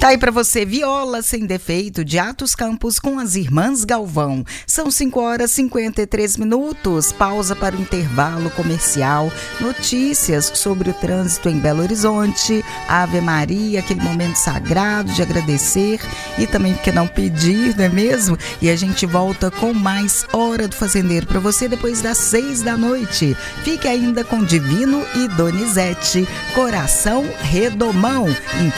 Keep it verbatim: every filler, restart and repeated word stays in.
Tá aí pra você, Viola Sem Defeito, de Atos Campos, com as Irmãs Galvão. São cinco horas e cinquenta e três minutos, pausa para o intervalo comercial, notícias sobre o trânsito em Belo Horizonte, Ave Maria, aquele momento sagrado de agradecer e também, porque não pedir, não é mesmo? E a gente volta com mais Hora do Fazendeiro para você depois das seis da noite. Fique ainda com Divino e Donizete, Coração Redomão.